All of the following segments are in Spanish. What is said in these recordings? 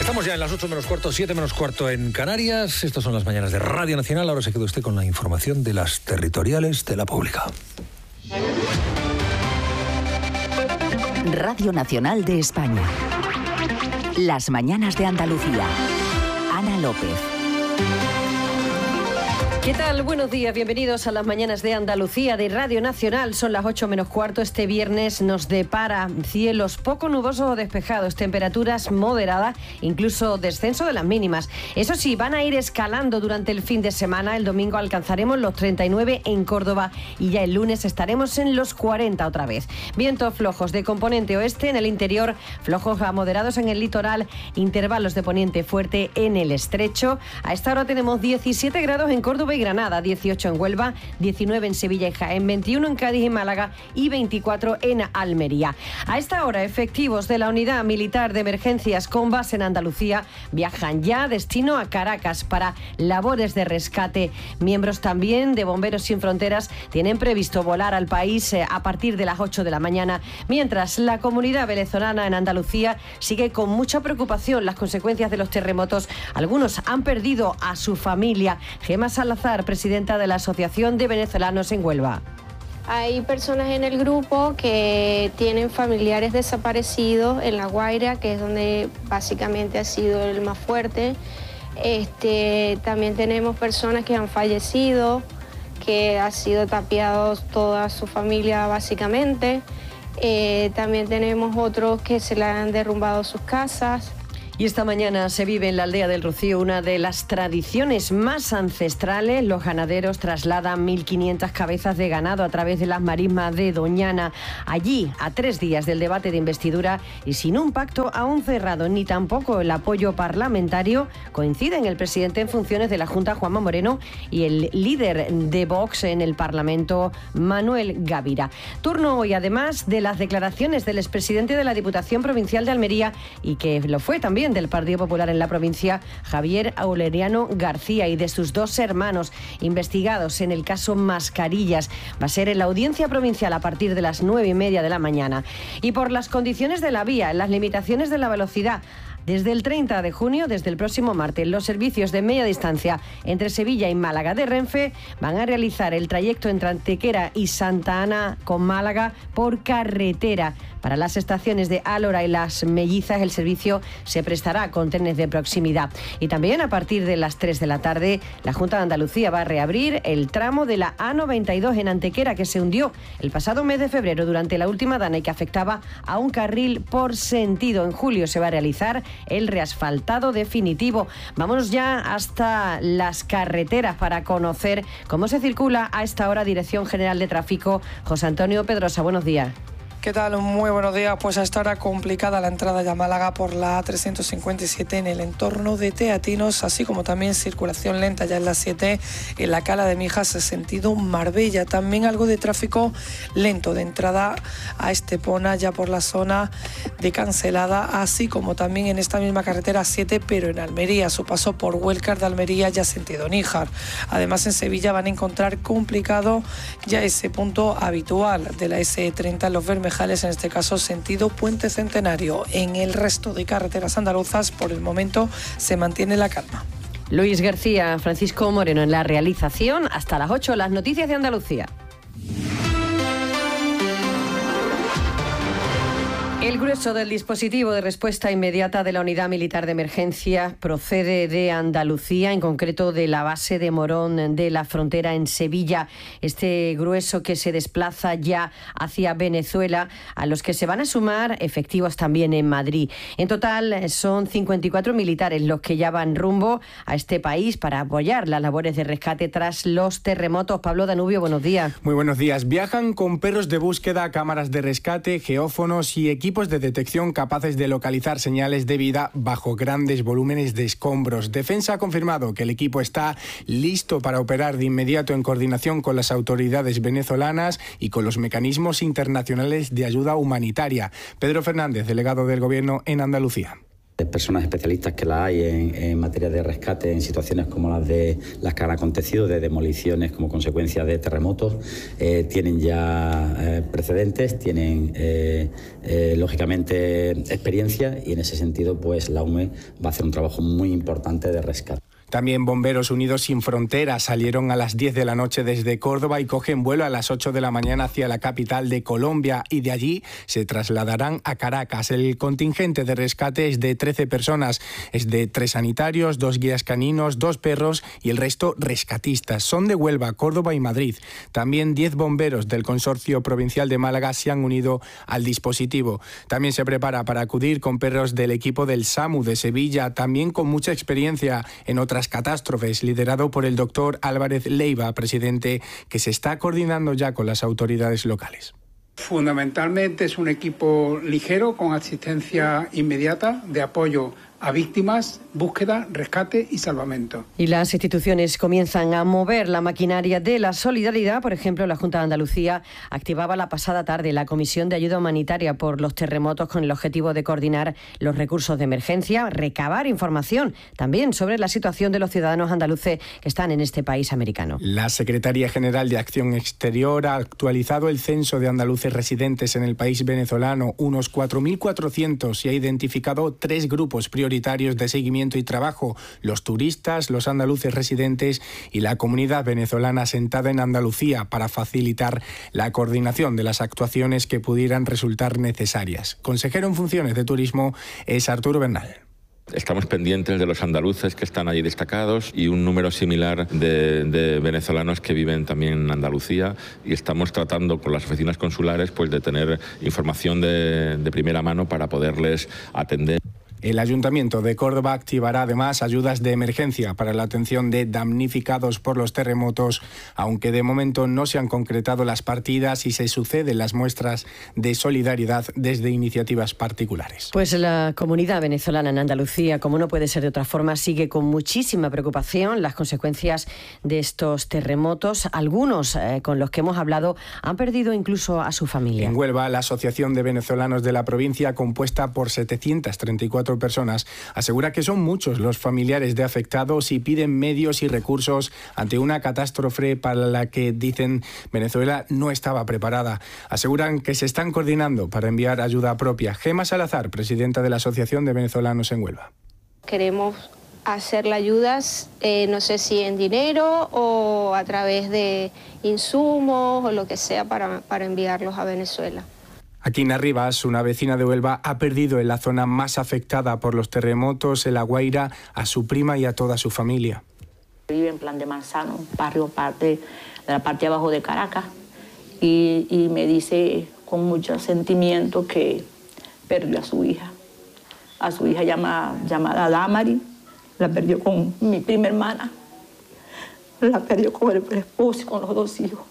Estamos ya en las 8 menos cuarto, 7 menos cuarto en Canarias. Estas son las mañanas de Radio Nacional. Ahora se queda usted con la información de las territoriales de la pública. Radio Nacional de España. Las mañanas de Andalucía. Ana López. ¿Qué tal? Buenos días, bienvenidos a las mañanas de Andalucía de Radio Nacional. Son las 8 menos cuarto. Este viernes nos depara cielos poco nubosos o despejados, temperaturas moderadas, incluso descenso de las mínimas. Eso sí, van a ir escalando durante el fin de semana. El domingo alcanzaremos los 39 en Córdoba y ya el lunes estaremos en los 40 otra vez. Vientos flojos de componente oeste en el interior, flojos a moderados en el litoral, intervalos de poniente fuerte en el estrecho. A esta hora tenemos 17 grados en Córdoba y Granada, 18 en Huelva, 19 en Sevilla y Jaén, 21 en Cádiz y Málaga y 24 en Almería. A esta hora, efectivos de la Unidad Militar de Emergencias con base en Andalucía viajan ya destino a Caracas para labores de rescate. Miembros también de Bomberos Sin Fronteras tienen previsto volar al país a partir de las 8 de la mañana, mientras la comunidad venezolana en Andalucía sigue con mucha preocupación las consecuencias de los terremotos. Algunos han perdido a su familia. Gemma Salazar, presidenta de la Asociación de Venezolanos en Huelva. Hay personas en el grupo que tienen familiares desaparecidos en La Guaira, que es donde básicamente ha sido el más fuerte. También tenemos personas que han fallecido, que ha sido tapiado toda su familia básicamente. También tenemos otros que se le han derrumbado sus casas. Y esta mañana se vive en la aldea del Rocío una de las tradiciones más ancestrales. Los ganaderos trasladan 1.500 cabezas de ganado a través de las marismas de Doñana. Allí, a 3 días del debate de investidura y sin un pacto aún cerrado, ni tampoco el apoyo parlamentario, coinciden el presidente en funciones de la Junta, Juanma Moreno, y el líder de Vox en el Parlamento, Manuel Gavira. Turno hoy, además, de las declaraciones del expresidente de la Diputación Provincial de Almería y que lo fue también del Partido Popular en la provincia, Javier Aureliano García, y de sus 2 hermanos investigados en el caso Mascarillas. Va a ser en la audiencia provincial a partir de las 9:30 de la mañana. Y por las condiciones de la vía, las limitaciones de la velocidad, desde el 30 de junio, desde el próximo martes, los servicios de media distancia entre Sevilla y Málaga de Renfe van a realizar el trayecto entre Antequera y Santa Ana con Málaga por carretera. Para las estaciones de Álora y Las Mellizas, el servicio se prestará con trenes de proximidad. Y también a partir de las 3 de la tarde, la Junta de Andalucía va a reabrir el tramo de la A92 en Antequera, que se hundió el pasado mes de febrero durante la última dana y que afectaba a un carril por sentido. En julio se va a realizar el reasfaltado definitivo. Vámonos ya hasta las carreteras para conocer cómo se circula a esta hora. Dirección General de Tráfico, José Antonio Pedrosa, buenos días. ¿Qué tal? Muy buenos días. Pues a esta hora complicada la entrada ya a Málaga por la A357 en el entorno de Teatinos, así como también circulación lenta ya en la 7 en la Cala de Mijas sentido Marbella. También algo de tráfico lento de entrada a Estepona ya por la zona de Cancelada, así como también en esta misma carretera 7 pero en Almería, su paso por Huélcar de Almería ya sentido Níjar. Además en Sevilla van a encontrar complicado ya ese punto habitual de la S30 en Los Bermejales, en este caso sentido Puente Centenario. En el resto de carreteras andaluzas por el momento se mantiene la calma. Luis García, Francisco Moreno en la realización. Hasta las 8, las noticias de Andalucía. El grueso del dispositivo de respuesta inmediata de la Unidad Militar de Emergencia procede de Andalucía, en concreto de la base de Morón de la Frontera en Sevilla. Este grueso que se desplaza ya hacia Venezuela, a los que se van a sumar efectivos también en Madrid. En total son 54 militares los que ya van rumbo a este país para apoyar las labores de rescate tras los terremotos. Pablo Danubio, buenos días. Muy buenos días. Viajan con perros de búsqueda, cámaras de rescate, geófonos y equipos de detección capaces de localizar señales de vida bajo grandes volúmenes de escombros. Defensa ha confirmado que el equipo está listo para operar de inmediato en coordinación con las autoridades venezolanas y con los mecanismos internacionales de ayuda humanitaria. Pedro Fernández, delegado del Gobierno en Andalucía. Personas especialistas que la hay en materia de rescate en situaciones como las que han acontecido, de demoliciones como consecuencia de terremotos, tienen ya precedentes, tienen lógicamente experiencia, y en ese sentido pues la UME va a hacer un trabajo muy importante de rescate. También Bomberos Unidos Sin Fronteras salieron a las 10 de la noche desde Córdoba y cogen vuelo a las 8 de la mañana hacia la capital de Colombia, y de allí se trasladarán a Caracas. El contingente de rescate es de 13 personas, es de 3 sanitarios, 2 guías caninos, 2 perros y el resto rescatistas. Son de Huelva, Córdoba y Madrid. También 10 bomberos del Consorcio Provincial de Málaga se han unido al dispositivo. También se prepara para acudir con perros del equipo del SAMU de Sevilla, también con mucha experiencia en otras catástrofes, liderado por el doctor Álvarez Leiva, presidente, que se está coordinando ya con las autoridades locales. Fundamentalmente es un equipo ligero con asistencia inmediata de apoyo a víctimas, búsqueda, rescate y salvamento. Y las instituciones comienzan a mover la maquinaria de la solidaridad. Por ejemplo, la Junta de Andalucía activaba la pasada tarde la Comisión de Ayuda Humanitaria por los terremotos con el objetivo de coordinar los recursos de emergencia, recabar información también sobre la situación de los ciudadanos andaluces que están en este país americano. La Secretaría General de Acción Exterior ha actualizado el censo de andaluces residentes en el país venezolano, unos 4.400, y ha identificado 3 grupos prioritarios de seguimiento y trabajo: los turistas, los andaluces residentes y la comunidad venezolana asentada en Andalucía, para facilitar la coordinación de las actuaciones que pudieran resultar necesarias. Consejero en funciones de Turismo es Arturo Bernal. Estamos pendientes de los andaluces que están allí destacados y un número similar de venezolanos que viven también en Andalucía, y estamos tratando con las oficinas consulares pues de tener información de primera mano para poderles atender. El Ayuntamiento de Córdoba activará además ayudas de emergencia para la atención de damnificados por los terremotos, aunque de momento no se han concretado las partidas y se suceden las muestras de solidaridad desde iniciativas particulares. Pues la comunidad venezolana en Andalucía, como no puede ser de otra forma, sigue con muchísima preocupación las consecuencias de estos terremotos. Algunos con los que hemos hablado han perdido incluso a su familia. En Huelva, la Asociación de Venezolanos de la provincia, compuesta por 734 personas, asegura que son muchos los familiares de afectados y piden medios y recursos ante una catástrofe para la que, dicen, Venezuela no estaba preparada. Aseguran que se están coordinando para enviar ayuda propia. Gema Salazar, presidenta de la Asociación de Venezolanos en Huelva. Queremos hacerle ayudas, no sé si en dinero o a través de insumos o lo que sea para enviarlos a Venezuela. Aquina Rivas, una vecina de Huelva, ha perdido en la zona más afectada por los terremotos, en La Guaira, a su prima y a toda su familia. Vive en Plan de Manzano, un barrio de la parte de abajo de Caracas, y me dice con mucho sentimiento que perdió a su hija llamada Damari. La perdió con mi prima hermana, la perdió con el esposo y con los 2 hijos.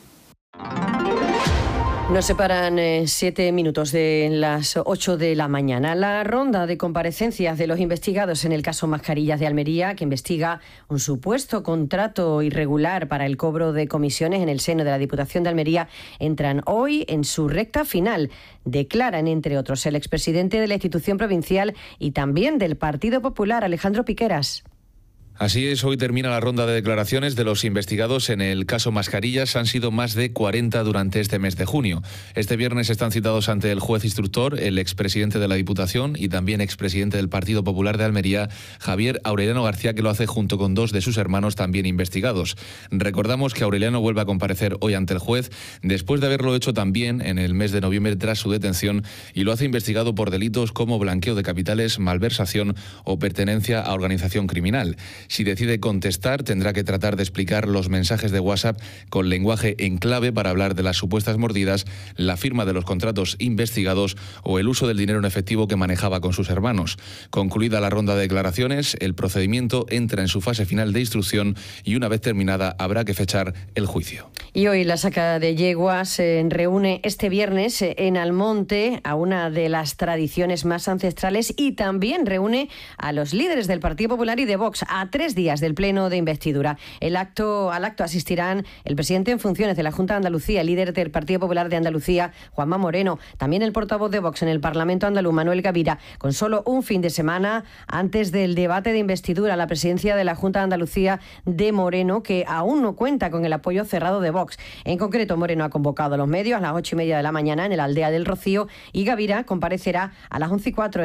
Nos separan 7 minutos de las 8 de la mañana. La ronda de comparecencias de los investigados en el caso Mascarillas de Almería, que investiga un supuesto contrato irregular para el cobro de comisiones en el seno de la Diputación de Almería, entran hoy en su recta final. Declaran, entre otros, el expresidente de la institución provincial y también del Partido Popular, Alejandro Piqueras. Así es, hoy termina la ronda de declaraciones de los investigados en el caso Mascarillas. Han sido más de 40 durante este mes de junio. Este viernes están citados ante el juez instructor el expresidente de la Diputación y también expresidente del Partido Popular de Almería, Javier Aureliano García, que lo hace junto con 2 de sus hermanos también investigados. Recordamos que Aureliano vuelve a comparecer hoy ante el juez después de haberlo hecho también en el mes de noviembre tras su detención, y lo hace investigado por delitos como blanqueo de capitales, malversación o pertenencia a organización criminal. Si decide contestar, tendrá que tratar de explicar los mensajes de WhatsApp con lenguaje en clave para hablar de las supuestas mordidas, la firma de los contratos investigados o el uso del dinero en efectivo que manejaba con sus hermanos. Concluida la ronda de declaraciones, el procedimiento entra en su fase final de instrucción y una vez terminada habrá que fechar el juicio. Y hoy la saca de yeguas se reúne este viernes en Almonte a una de las tradiciones más ancestrales, y también reúne a los líderes del Partido Popular y de Vox, a 3 3 días del pleno de investidura. Al acto asistirán el presidente en funciones de la Junta de Andalucía, el líder del Partido Popular de Andalucía, Juanma Moreno, también el portavoz de Vox en el Parlamento andaluz, Manuel Gavira, con solo un fin de semana antes del debate de investidura a la presidencia de la Junta de Andalucía de Moreno, que aún no cuenta con el apoyo cerrado de Vox. En concreto, Moreno ha convocado a los medios a las 8:30 de la mañana en el Aldea del Rocío y Gavira comparecerá a las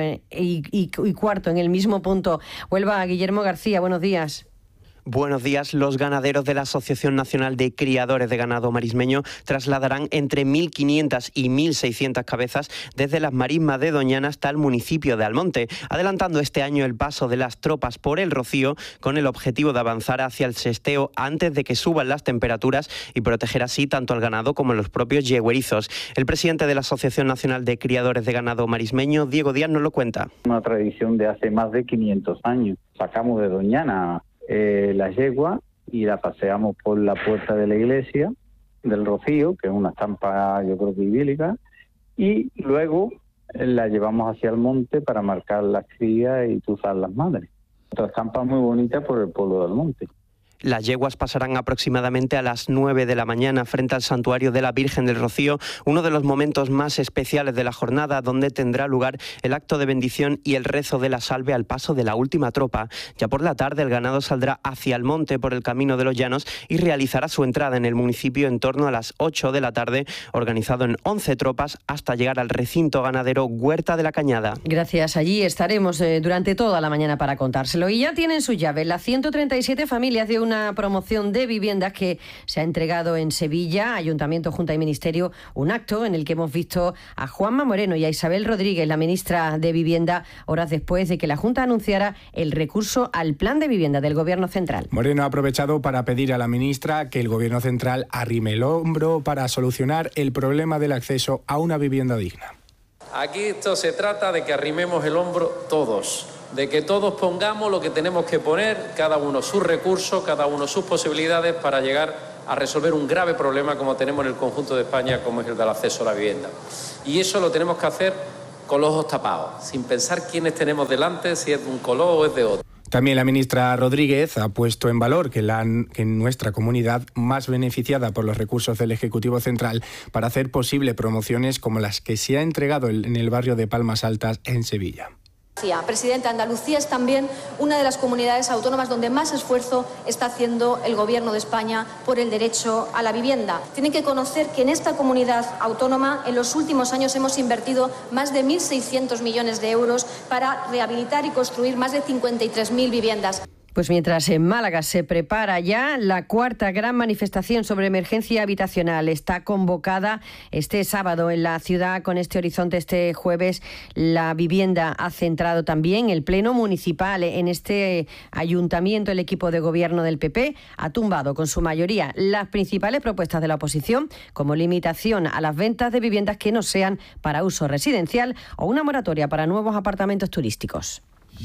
11:15 en el mismo punto. Huelva, Guillermo García, buenos días. Buenos días. Los ganaderos de la Asociación Nacional de Criadores de Ganado Marismeño trasladarán entre 1.500 y 1.600 cabezas desde las marismas de Doñana hasta el municipio de Almonte, adelantando este año el paso de las tropas por el Rocío con el objetivo de avanzar hacia el sesteo antes de que suban las temperaturas y proteger así tanto al ganado como a los propios yeguerizos. El presidente de la Asociación Nacional de Criadores de Ganado Marismeño, Diego Díaz, nos lo cuenta. Una tradición de hace más de 500 años. Sacamos de Doñana la yegua y la paseamos por la puerta de la iglesia del Rocío, que es una estampa yo creo que idílica, y luego la llevamos hacia el monte para marcar las crías y tuzar las madres. Otra estampa muy bonita por el pueblo del monte. Las yeguas pasarán aproximadamente a las 9 de la mañana frente al santuario de la Virgen del Rocío, uno de los momentos más especiales de la jornada, donde tendrá lugar el acto de bendición y el rezo de la salve al paso de la última tropa. Ya por la tarde el ganado saldrá hacia el monte por el Camino de los Llanos y realizará su entrada en el municipio en torno a las 8 de la tarde, organizado en 11 tropas hasta llegar al recinto ganadero Huerta de la Cañada. Gracias, allí estaremos durante toda la mañana para contárselo. Y ya tienen sus llaves las 137 familias de una promoción de viviendas que se ha entregado en Sevilla, Ayuntamiento, Junta y Ministerio, un acto en el que hemos visto a Juanma Moreno y a Isabel Rodríguez, la ministra de Vivienda, horas después de que la Junta anunciara el recurso al plan de vivienda del Gobierno central. Moreno ha aprovechado para pedir a la ministra que el Gobierno central arrime el hombro para solucionar el problema del acceso a una vivienda digna. Aquí esto se trata de que arrimemos el hombro todos, de que todos pongamos lo que tenemos que poner, cada uno sus recursos, cada uno sus posibilidades para llegar a resolver un grave problema como tenemos en el conjunto de España, como es el del acceso a la vivienda. Y eso lo tenemos que hacer con los ojos tapados, sin pensar quiénes tenemos delante, si es de un color o es de otro. También la ministra Rodríguez ha puesto en valor que nuestra comunidad más beneficiada por los recursos del Ejecutivo Central para hacer posible promociones como las que se ha entregado en el barrio de Palmas Altas en Sevilla. Presidenta, Andalucía es también una de las comunidades autónomas donde más esfuerzo está haciendo el Gobierno de España por el derecho a la vivienda. Tienen que conocer que en esta comunidad autónoma en los últimos años hemos invertido más de 1.600 millones de euros para rehabilitar y construir más de 53.000 viviendas. Pues mientras en Málaga se prepara ya la cuarta gran manifestación sobre emergencia habitacional, está convocada este sábado en la ciudad con este horizonte. Este jueves la vivienda ha centrado también el pleno municipal. En este ayuntamiento el equipo de gobierno del PP ha tumbado con su mayoría las principales propuestas de la oposición, como limitación a las ventas de viviendas que no sean para uso residencial o una moratoria para nuevos apartamentos turísticos.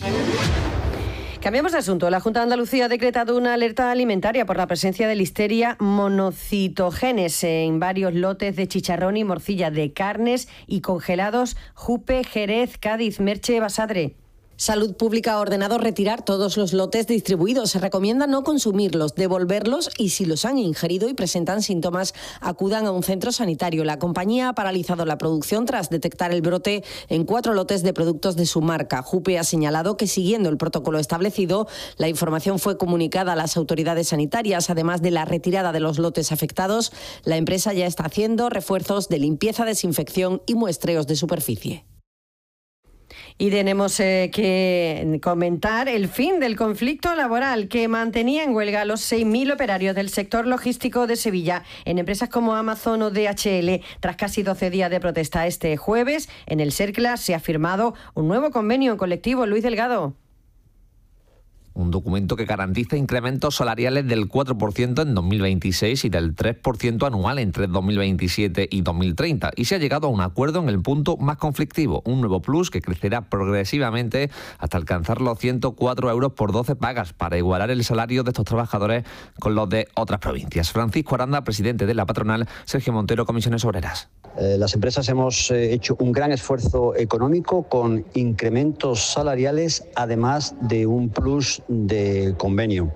Cambiamos de asunto. La Junta de Andalucía ha decretado una alerta alimentaria por la presencia de Listeria monocitogenes en varios lotes de chicharrón y morcilla de carnes y congelados Jupe, Jerez, Cádiz. Merche Basadre. Salud Pública ha ordenado retirar todos los lotes distribuidos. Se recomienda no consumirlos, devolverlos y si los han ingerido y presentan síntomas, acudan a un centro sanitario. La compañía ha paralizado la producción tras detectar el brote en 4 lotes de productos de su marca. Jupe ha señalado que siguiendo el protocolo establecido, la información fue comunicada a las autoridades sanitarias. Además de la retirada de los lotes afectados, la empresa ya está haciendo refuerzos de limpieza, desinfección y muestreos de superficie. Y tenemos que comentar el fin del conflicto laboral que mantenía en huelga a los 6.000 operarios del sector logístico de Sevilla en empresas como Amazon o DHL. Tras casi 12 días de protesta este jueves, en el Cercla se ha firmado un nuevo convenio en colectivo. Luis Delgado. Un documento que garantiza incrementos salariales del 4% en 2026 y del 3% anual entre 2027 y 2030. Y se ha llegado a un acuerdo en el punto más conflictivo, un nuevo plus que crecerá progresivamente hasta alcanzar los 104 euros por 12 pagas para igualar el salario de estos trabajadores con los de otras provincias. Francisco Aranda, presidente de la patronal, Sergio Montero, Comisiones Obreras. Las empresas hemos hecho un gran esfuerzo económico con incrementos salariales, además de un plus de convenio.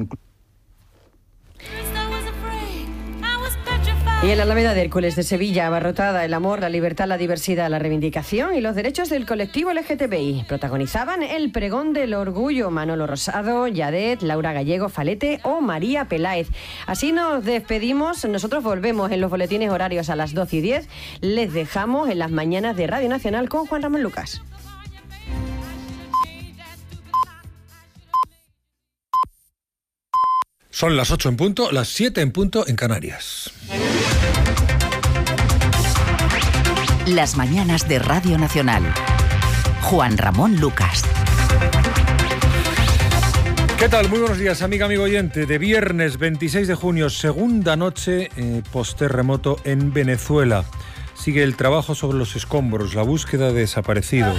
Y en la Alameda de Hércules de Sevilla, abarrotada, el amor, la libertad, la diversidad, la reivindicación y los derechos del colectivo LGTBI. Protagonizaban el pregón del orgullo Manolo Rosado, Yadet, Laura Gallego Falete o María Peláez. Así nos despedimos. Nosotros volvemos en los boletines horarios a las 12:10. Les dejamos en las mañanas de Radio Nacional con Juan Ramón Lucas. Son las 8 en punto, las 7 en punto en Canarias. Las mañanas de Radio Nacional. Juan Ramón Lucas. ¿Qué tal? Muy buenos días, amiga, amigo oyente. De viernes 26 de junio, segunda noche post-terremoto en Venezuela. Sigue el trabajo sobre los escombros, la búsqueda de desaparecidos.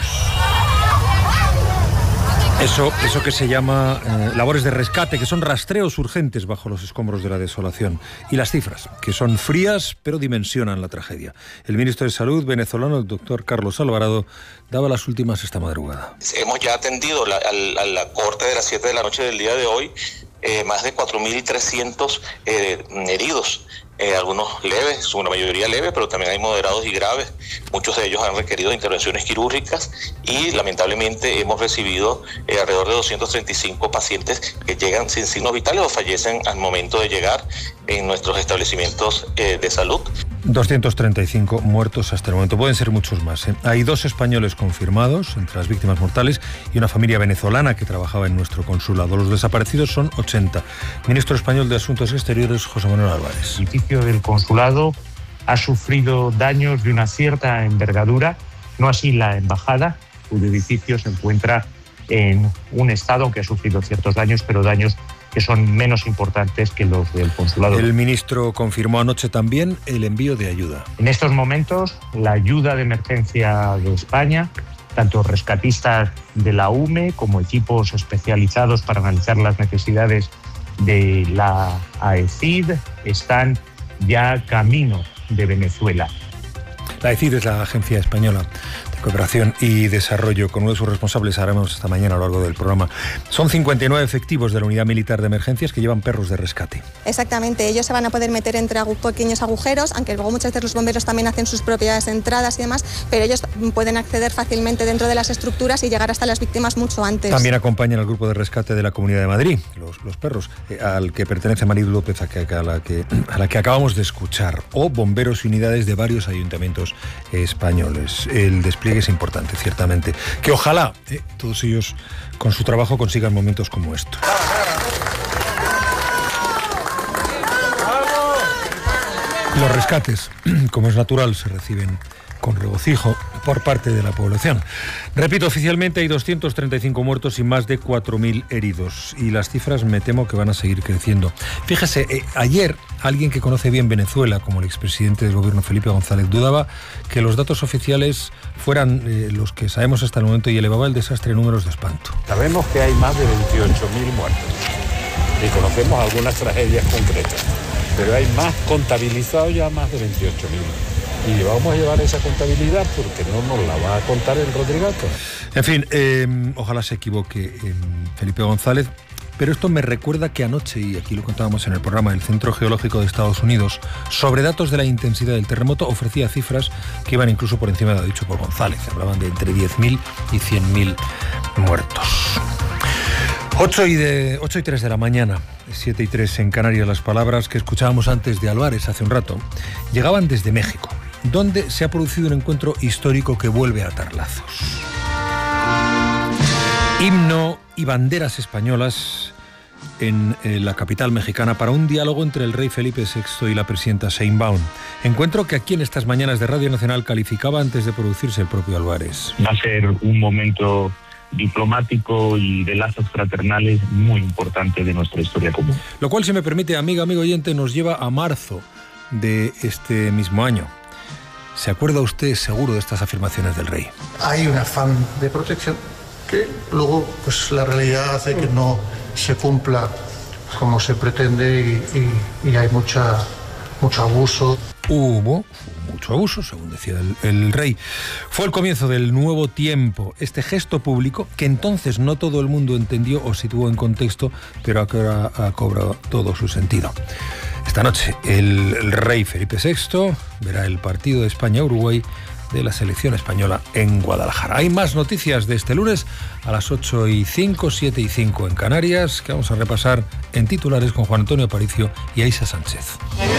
Eso que se llama labores de rescate, que son rastreos urgentes bajo los escombros de la desolación. Y las cifras, que son frías, pero dimensionan la tragedia. El ministro de Salud venezolano, el doctor Carlos Alvarado, daba las últimas esta madrugada. Hemos ya atendido a la corte de las 7 de la noche del día de hoy más de 4.300 heridos. Algunos leves, una mayoría leve, pero también hay moderados y graves. Muchos de ellos han requerido intervenciones quirúrgicas y lamentablemente hemos recibido alrededor de 235 pacientes que llegan sin signos vitales o fallecen al momento de llegar en nuestros establecimientos de salud. 235 muertos hasta el momento. Pueden ser muchos más, ¿eh? Hay 2 españoles confirmados entre las víctimas mortales y una familia venezolana que trabajaba en nuestro consulado. Los desaparecidos son 80. Ministro español de Asuntos Exteriores, José Manuel Álvarez. El edificio del consulado ha sufrido daños de una cierta envergadura, no así la embajada, cuyo edificio se encuentra en un estado que ha sufrido ciertos daños, pero daños que son menos importantes que los del consulado. El ministro confirmó anoche también el envío de ayuda. En estos momentos, la ayuda de emergencia de España, tanto rescatistas de la UME como equipos especializados para analizar las necesidades de la AECID, están ya camino de Venezuela. La AECID es la Agencia Española de Cooperación y Desarrollo. Con uno de sus responsables haremos esta mañana a lo largo del programa. Son 59 efectivos de la Unidad Militar de Emergencias que llevan perros de rescate. Exactamente, ellos se van a poder meter entre pequeños agujeros, aunque luego muchas veces los bomberos también hacen sus propias entradas y demás, pero ellos pueden acceder fácilmente dentro de las estructuras y llegar hasta las víctimas mucho antes. También acompañan al grupo de rescate de la Comunidad de Madrid, los perros, al que pertenece María López, a la que acabamos de escuchar, o bomberos y unidades de varios ayuntamientos españoles. El despliegue es importante, ciertamente. Que ojalá todos ellos con su trabajo consigan momentos como estos. Los rescates, como es natural, se reciben con regocijo por parte de la población. Repito, oficialmente hay 235 muertos y más de 4.000 heridos. Y las cifras me temo que van a seguir creciendo. Fíjese, ayer alguien que conoce bien Venezuela, como el expresidente del gobierno Felipe González, dudaba que los datos oficiales fueran los que sabemos hasta el momento y elevaba el desastre en números de espanto. Sabemos que hay más de 28.000 muertos y conocemos algunas tragedias concretas, pero hay más contabilizados ya, más de 28.000. Y vamos a llevar esa contabilidad porque no nos la va a contar el Rodrigato. En fin, ojalá se equivoque Felipe González, pero esto me recuerda que anoche, y aquí lo contábamos en el programa, el Centro Geológico de Estados Unidos, sobre datos de la intensidad del terremoto, ofrecía cifras que iban incluso por encima de lo dicho por González. Hablaban de entre 10.000 y 100.000 muertos. 8 y 3 de la mañana, 7 y 3 en Canarias. Las palabras que escuchábamos antes de Álvarez hace un rato llegaban desde México, donde se ha producido un encuentro histórico que vuelve a atar lazos. Himno y banderas españolas en la capital mexicana para un diálogo entre el rey Felipe VI y la presidenta Sheinbaum. Encuentro que aquí en estas mañanas de Radio Nacional calificaba antes de producirse el propio Álvarez. Va a ser un momento diplomático y de lazos fraternales muy importante de nuestra historia común. Lo cual, si me permite, amigo oyente, nos lleva a marzo de este mismo año. ¿Se acuerda usted seguro de estas afirmaciones del rey? Hay un afán de protección que luego pues la realidad hace que no se cumpla como se pretende y hay mucho abuso. Hubo mucho abuso, según decía el rey. Fue el comienzo del nuevo tiempo, este gesto público que entonces no todo el mundo entendió o situó en contexto, pero que ahora ha cobrado todo su sentido. Esta noche el rey Felipe VI verá el partido de España-Uruguay de la selección española en Guadalajara. Hay más noticias de este lunes a las 8:05, 7:05 en Canarias, que vamos a repasar en titulares con Juan Antonio Aparicio y Aisa Sánchez.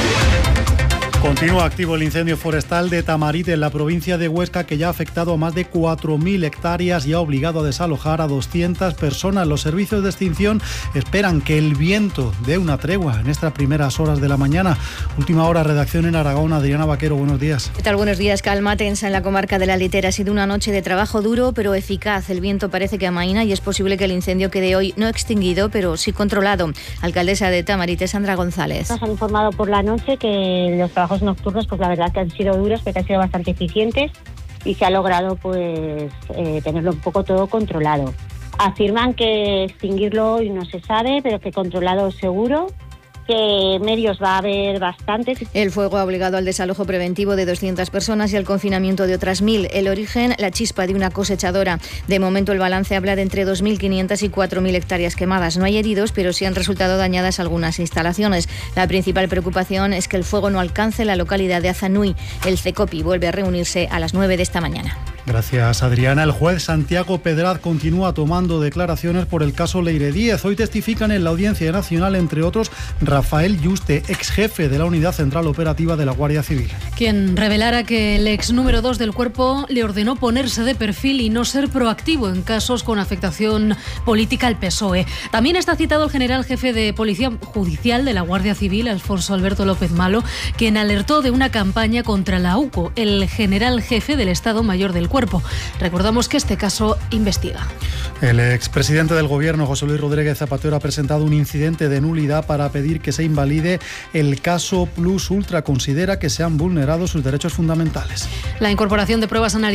Continúa activo el incendio forestal de Tamarit en la provincia de Huesca, que ya ha afectado a más de 4.000 hectáreas y ha obligado a desalojar a 200 personas. Los servicios de extinción esperan que el viento dé una tregua en estas primeras horas de la mañana. Última hora, redacción en Aragón. Adriana Vaquero, buenos días. ¿Qué tal? Buenos días. Calma tensa en la comarca de la Litera. Ha sido una noche de trabajo duro, pero eficaz. El viento parece que amaina y es posible que el incendio quede hoy no extinguido, pero sí controlado. Alcaldesa de Tamarit, Sandra González. Nos han informado por la noche que los trabajos nocturnos, pues la verdad que han sido duros, pero que han sido bastante eficientes y se ha logrado pues tenerlo un poco todo controlado. Afirman que extinguirlo hoy no se sabe, pero que controlado seguro, que medios va a haber bastantes. El fuego ha obligado al desalojo preventivo de 200 personas y al confinamiento de otras 1.000. El origen, la chispa de una cosechadora. De momento el balance habla de entre 2.500 y 4.000 hectáreas quemadas. No hay heridos, pero sí han resultado dañadas algunas instalaciones. La principal preocupación es que el fuego no alcance la localidad de Azanui. El CECOPI vuelve a reunirse a las 9 de esta mañana. Gracias, Adriana. El juez Santiago Pedraz continúa tomando declaraciones por el caso Leire Díez. Hoy testifican en la Audiencia Nacional, entre otros, Rafael Yuste, ex jefe de la Unidad Central Operativa de la Guardia Civil. Quien revelara que el ex número 2 del Cuerpo le ordenó ponerse de perfil y no ser proactivo en casos con afectación política al PSOE. También está citado el general jefe de Policía Judicial de la Guardia Civil, Alfonso Alberto López Malo, quien alertó de una campaña contra la UCO, el general jefe del Estado Mayor del Cuerpo. Recordamos que este caso investiga. El expresidente del Gobierno, José Luis Rodríguez Zapatero, ha presentado un incidente de nulidad para pedir que se invalide el caso Plus Ultra. Considera que se han vulnerado sus derechos fundamentales. La incorporación de pruebas analíticas